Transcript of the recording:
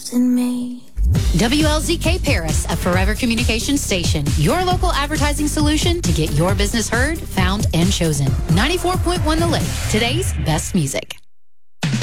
trust in me. WLZK Paris, a Forever Communications station. Your local advertising solution to get your business heard, found, and chosen. 94.1 The Lake, today's best music.